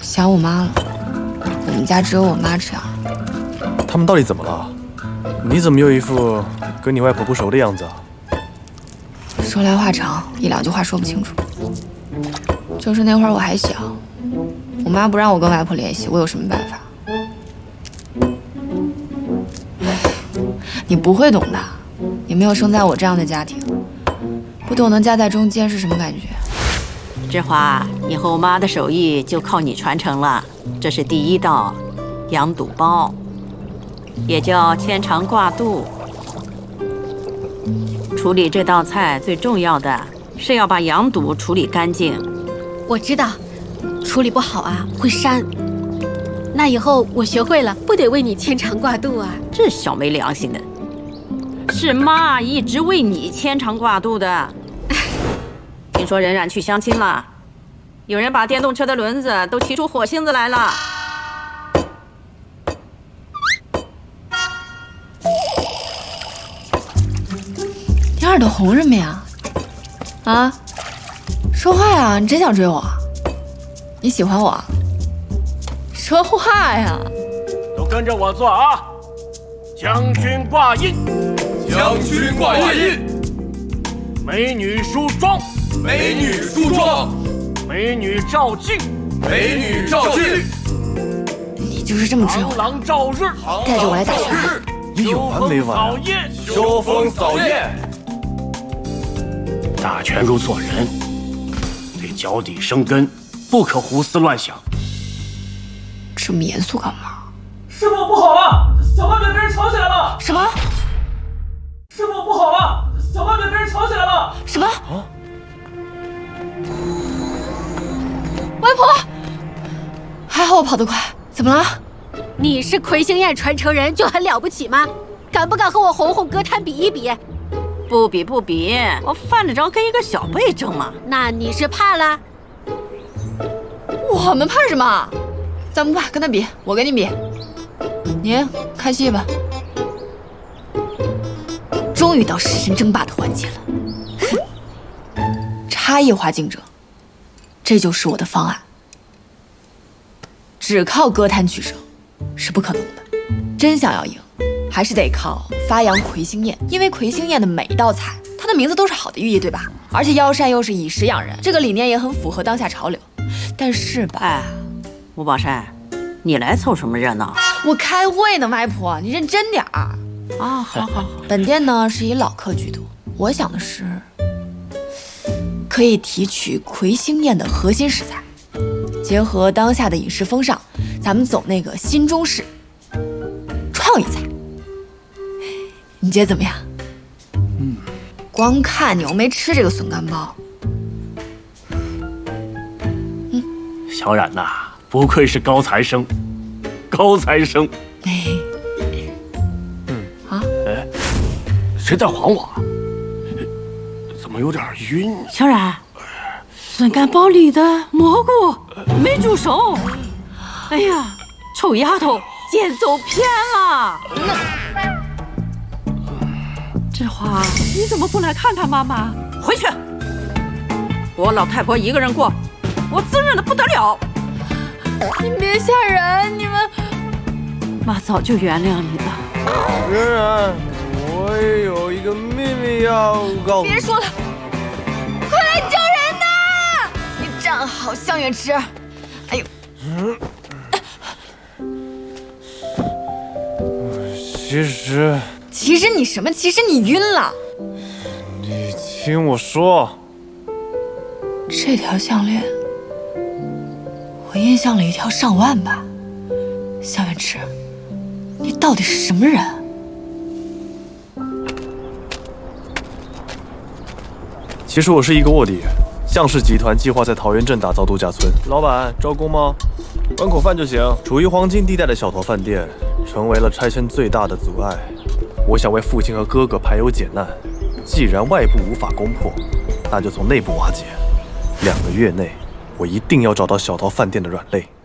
想我妈了。我们家只有我妈这样。 他们到底怎么了？你怎么又一副跟你外婆不熟的样子啊？ 说来话长，一两句话说不清楚。就是那会儿我还小，我妈不让我跟外婆联系，我有什么办法？你不会懂的，你没有生在我这样的家庭，不懂能夹在中间是什么感觉。 芝华，以后我妈的手艺就靠你传承了。这是第一道，羊肚包，也叫牵肠挂肚。处理这道菜最重要的是要把羊肚处理干净。 我知道，处理不好啊会膻。那以后我学会了，不得为你牵肠挂肚啊！ 这小没良心的，是妈一直为你牵肠挂肚的。听说冉冉去相亲了，有人把电动车的轮子都骑出火星子来了。 你耳朵红什么呀？啊，说话呀！你真想追我？你喜欢我？说话呀！ 都跟着我做啊！将军挂印， 将军挂印， 美女梳妆， 美女梳妆， 美女照镜， 美女照镜。 你就是这么追我？ 螳螂照日， 带着我来打拳。 你有完没完？ 扫夜， 秋风扫夜。 打拳如做人，得脚底生根，不可胡思乱想。 这么严肃干嘛？ 师傅不好了，小妹妹被人吵起来了！ 什么？ 师傅不好了，小妹妹被人吵起来了！ 什么？外婆，还好我跑得快。怎么了？ 你是魁星宴传承人就很了不起吗？敢不敢和我红红歌坛比一比？ 不比不比，我犯得着跟一个小辈争吗？ 那你是怕了？ 我们怕什么？咱不怕，跟他比，我跟你比。你看戏吧。终于到食神争霸的环节了，差异化竞争，这就是我的方案。只靠歌坛取胜是不可能的，真想要赢，还是得靠发扬魁星宴。因为魁星宴的每一道菜，它的名字都是好的寓意，对吧？而且药膳又是以食养人，这个理念也很符合当下潮流。但是吧， 哎，吴宝山，你来凑什么热闹？ 我开会呢，外婆，你认真点儿啊！好好好。 本店呢是以老客居多，我想的是，可以提取魁星宴的核心食材，结合当下的饮食风尚，咱们走那个新中式创意菜。你觉得怎么样？光看你又没吃这个笋干包。 小冉呐，不愧是高材生，高材生。谁在晃我？怎么有点晕？ 小冉，笋干包里的蘑菇没煮熟。哎呀，臭丫头，剑走偏了。芝华，你怎么不来看看妈妈？回去，我老太婆一个人过，我滋润的不得了。 你别吓人，你们。 妈早就原谅你了。 冉冉，我也有一个秘密要告诉你。 别说了，快来救人呐！你站好，向远池。哎呦。其实你什么？其实你晕了。 你听我说， 这条项链，我印象里一条上万吧。向远池，你到底是什么人？ 其实我是一个卧底，向氏集团计划在桃源镇打造度假村。老板招工吗？端口饭就行。处于黄金地带的小桃饭店，成为了拆迁最大的阻碍。我想为父亲和哥哥排忧解难，既然外部无法攻破，那就从内部瓦解。2个月内，我一定要找到小桃饭店的软肋。